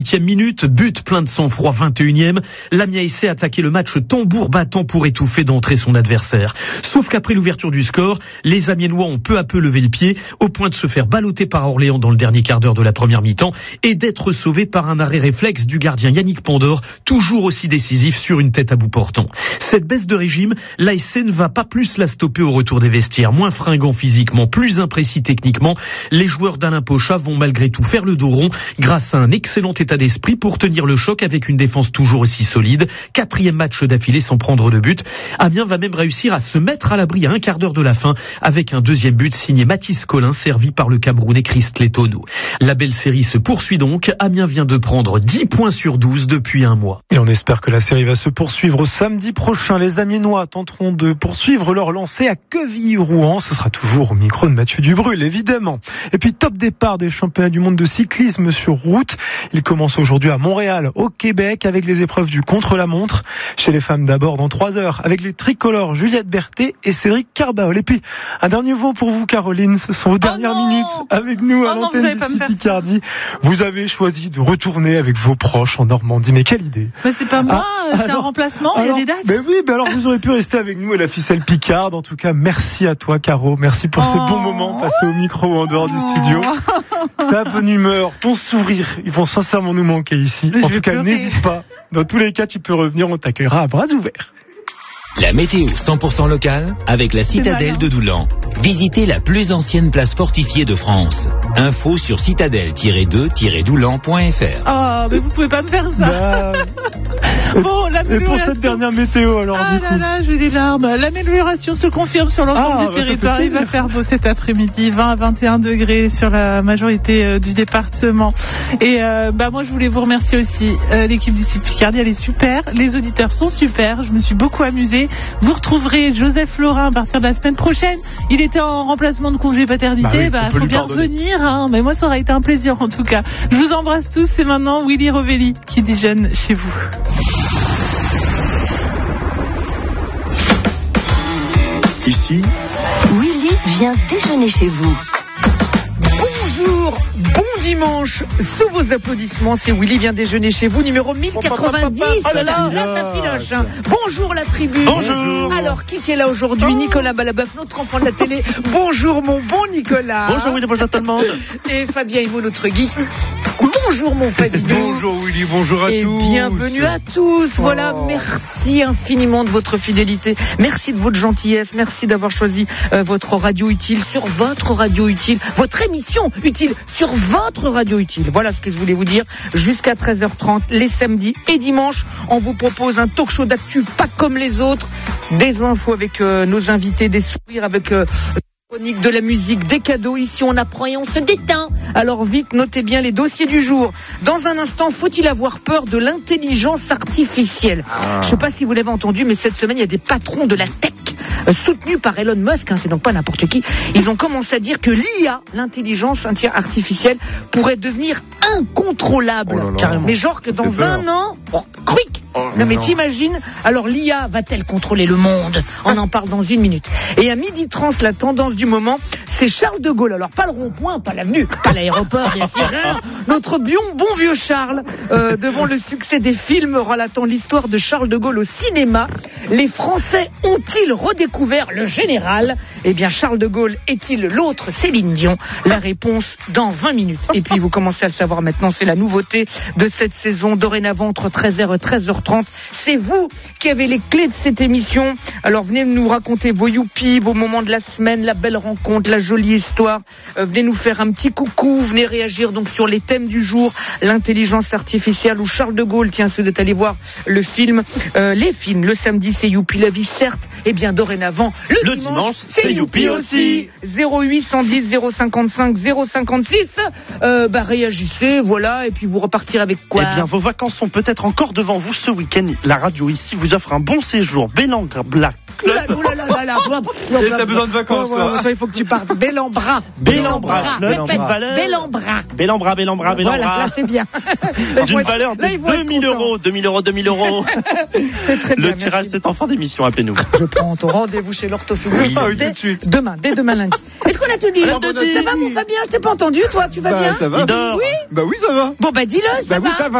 8e minute, but plein de sang-froid, 21e. L'Amiens essaie attaquer le match tambour battant pour étouffer d'entrée son adversaire. Sauf qu'après l'ouverture du score, les Amiénois ont peu à peu levé le pied, au point de se faire balloter par Orléans dans le dernier quart d'heure de la première mi-temps et d'être sauvés par un arrêt réflexe du gardien Yannick Pandore, toujours aussi décisif sur une tête à bout portant. Cette baisse de régime, l'ASC ne va pas plus la stopper au retour des vestiaires. Moins fringants physiquement, plus imprécis techniquement, les joueurs d'Alain Pochat vont malgré tout faire le dos rond grâce à un excellent état d'esprit pour tenir le choc avec une défense toujours aussi solide. 4e match d'affilée sans prendre de but. Amiens va même réussir à se mettre à l'abri à un quart d'heure de la fin avec un deuxième but signé Mathis Collin, servi par le Camerounais Christ Letonou. La belle série se poursuit donc. Amiens vient de prendre 10 points sur 12 depuis un mois. Et on espère que la série va se poursuivre samedi prochain. Les Amiénois tenteront de poursuivre leur lancée à Quevilly-Rouen. Ce sera toujours au micro de Mathieu Dubrul, évidemment. Et puis top départ des championnats du monde de cyclisme sur route. Il commence aujourd'hui à Montréal, au Québec, avec les épreuves du contre-la-montre. Chez les femmes d'abord dans 3 heures, avec les tricolores Juliette Berthet et Cédric Carbaol. Et puis, un dernier mot pour vous, Caroline. Ce sont vos dernières minutes avec nous à l'antenne de Picardie. Vous avez choisi de retourner avec vos proches en Normandie. Mais quelle idée! Mais c'est pas moi, c'est un remplacement, il y a des dates. Mais oui, alors vous aurez pu rester avec nous à la ficelle Picarde. En tout cas, merci à toi, Caro. Merci pour ces bons moments passés au micro ou en dehors du studio. Ta bonne humeur, ton sourire, ils vont sincèrement nous manquer ici. En tout cas, n'hésite pas. Dans tous les cas, tu peux revenir, on t'accueillera à bras ouverts. La météo 100% locale avec la citadelle de Doulan. Visitez la plus ancienne place fortifiée de France. Info sur citadelle-2-doulan.fr. Oh, mais vous pouvez pas me faire ça. Bon, et pour cette dernière météo, alors du coup. Là, j'ai les larmes. L'amélioration se confirme sur l'ensemble du territoire. Il va faire beau cet après-midi, 20 à 21 degrés sur la majorité du département. Et moi, je voulais vous remercier aussi. L'équipe d'ici Picardie, elle est super. Les auditeurs sont super. Je me suis beaucoup amusée. Vous retrouverez Joseph Laurin à partir de la semaine prochaine. Il était en remplacement de congé paternité. Faut bien revenir. Mais moi, ça aura été un plaisir en tout cas. Je vous embrasse tous. C'est maintenant Willy Rovelli qui déjeune chez vous. Ici, Willy vient déjeuner chez vous. Bonjour, bon dimanche, sous vos applaudissements, c'est Willy vient déjeuner chez vous, numéro 1090. Là, ça filoche. Bonjour la tribu. Bonjour. Alors, qui est là aujourd'hui? Nicolas Balabœuf, notre enfant de la télé. Bonjour mon bon Nicolas. Bonjour Willy, bonjour tout le monde. Et Fabien Himo, notre Guy. Bonjour mon Fabien. Bonjour Willy, bonjour à tous. Et bienvenue à tous. Voilà, merci infiniment de votre fidélité. Merci de votre gentillesse. Merci d'avoir choisi votre radio utile sur votre radio utile. Votre émission utile sur votre radio utile. Voilà ce que je voulais vous dire. Jusqu'à 13h30, les samedis et dimanches, on vous propose un talk show d'actu pas comme les autres. Des infos avec nos invités, des sourires avec... de la musique, des cadeaux. Ici, on apprend et on se détend. Alors vite, notez bien les dossiers du jour. Dans un instant, faut-il avoir peur de l'intelligence artificielle? Je sais pas si vous l'avez entendu, mais cette semaine, il y a des patrons de la tech soutenus par Elon Musk, c'est donc pas n'importe qui. Ils ont commencé à dire que l'IA, l'intelligence artificielle, pourrait devenir incontrôlable. Mais genre que dans 20 ans, quick. Non mais t'imagines, alors l'IA va-t-elle contrôler le monde? On en parle dans une minute. Et à 12h30, la tendance du moment, c'est Charles de Gaulle. Alors pas le rond-point, pas l'avenue, pas l'aéroport bien sûr. Notre bon vieux Charles, devant le succès des films relatant l'histoire de Charles de Gaulle au cinéma, les Français ont-ils redécouvert le général? Eh bien Charles de Gaulle est-il l'autre Céline Dion? La réponse dans 20 minutes. Et puis vous commencez à le savoir maintenant, c'est la nouveauté de cette saison. Dorénavant entre 13h et 13h30, c'est vous qui avez les clés de cette émission. Alors venez nous raconter vos youpies, vos moments de la semaine, la belle rencontre, la jolie histoire. Venez nous faire un petit coucou, venez réagir donc sur les thèmes du jour, l'intelligence artificielle ou Charles de Gaulle. Tiens, si vous êtes allé voir le film, les films, le samedi c'est youpi la vie certes, et bien dorénavant le dimanche c'est youpi aussi. 08 110 055 056. Réagissez, voilà, et puis vous repartirez avec quoi? Eh bien, vos vacances sont peut-être encore devant vous ce week-end. La radio ici vous offre un bon séjour Belangre Black Et t'as besoin de vacances, toi. Il faut que tu partes. Bellambra. Voilà, là c'est bien. D'une valeur de 2000 euros. 2000 euros. C'est très bien. Le tirage, c'est en fin d'émission, appelez-nous. Je prends ton rendez-vous chez l'orthophoniste. Oui, tout de suite. Dès demain lundi. Est-ce qu'on a tout dit? Ça va, mon Fabien? Je t'ai pas entendu, toi, tu vas bien? Ça va. Oui? Bah oui, ça va. Bon, bah dis-le, ça va. Ça va.